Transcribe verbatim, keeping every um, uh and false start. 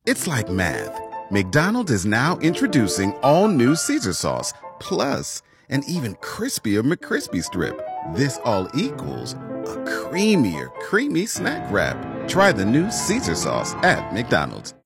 It's like math. McDonald's is now introducing all new Caesar sauce, plus an even crispier McCrispy strip. This all equals a creamier, creamy snack wrap. Try the new Caesar sauce at McDonald's.